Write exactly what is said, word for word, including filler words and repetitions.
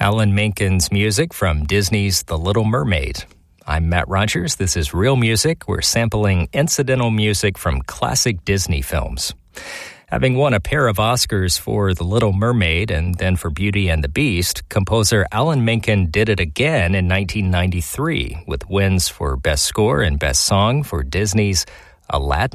Alan Menken's music from Disney's The Little Mermaid. I'm Matt Rogers. This is Real Music. We're sampling incidental music from classic Disney films. Having won a pair of Oscars for The Little Mermaid and then for Beauty and the Beast, composer Alan Menken did it again in nineteen ninety-three with wins for Best Score and Best Song for Disney's Aladdin.